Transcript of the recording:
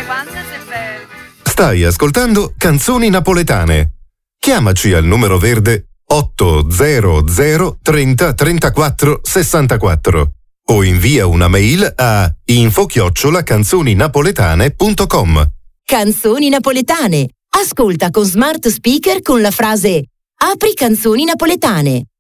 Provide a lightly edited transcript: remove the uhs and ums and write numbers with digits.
Stai ascoltando Canzoni Napoletane. Chiamaci al numero verde 800 30 34 64 o invia una mail a info@canzoninapoletane.com. Canzoni Napoletane. Ascolta con smart speaker con la frase "Apri Canzoni Napoletane".